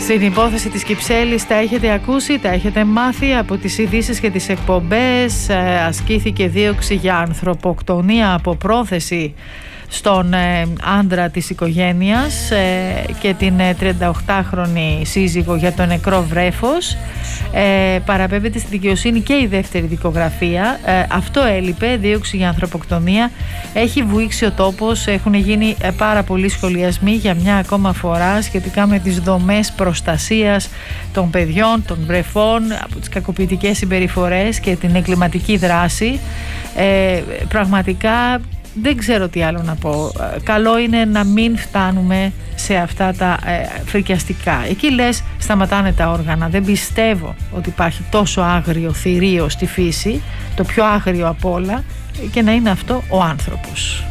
Στην υπόθεση της Κυψέλης τα έχετε ακούσει, τα έχετε μάθει από τις ειδήσεις και τις εκπομπές. Ασκήθηκε δίωξη για ανθρωποκτονία από πρόθεση στον άντρα της οικογένειας και την 38χρονη σύζυγο για το νεκρό βρέφος. Παραπέμπεται στη δικαιοσύνη και η δεύτερη δικογραφία. Αυτό έλειπε, δίωξη για ανθρωποκτονία. Έχει βουήξει ο τόπος, έχουν γίνει πάρα πολλοί σχολιασμοί για μια ακόμα φορά σχετικά με τις δομές προστασίας των παιδιών, των βρεφών, από τις κακοποιητικές συμπεριφορές και την εγκληματική δράση. Πραγματικά δεν ξέρω τι άλλο να πω. Καλό είναι να μην φτάνουμε σε αυτά τα φρικιαστικά. Εκεί λες σταματάνε τα όργανα. Δεν πιστεύω ότι υπάρχει τόσο άγριο θηρίο στη φύση, το πιο άγριο απ' όλα, και να είναι αυτό ο άνθρωπος.